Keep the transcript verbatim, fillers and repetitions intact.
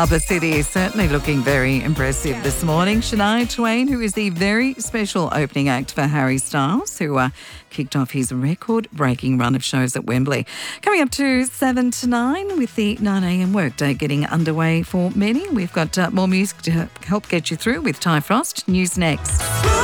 The city is certainly looking very impressive this morning. Shania Twain, who is the very special opening act for Harry Styles, who uh, kicked off his record-breaking run of shows at Wembley. Coming up to seven to nine with the nine a.m. workday getting underway for many. We've got uh, more music to help get you through with Ty Frost. News next.